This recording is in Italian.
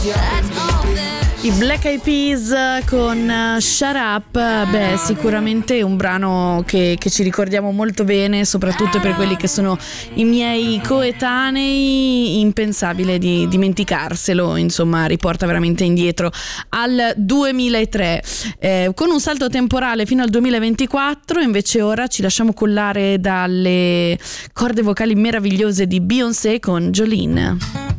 I Black Eyed Peas con Shut Up, sicuramente un brano che ci ricordiamo molto bene, soprattutto per quelli che sono i miei coetanei, impensabile di dimenticarselo, insomma riporta veramente indietro al 2003, con un salto temporale fino al 2024, invece ora ci lasciamo collare dalle corde vocali meravigliose di Beyoncé con Jolene.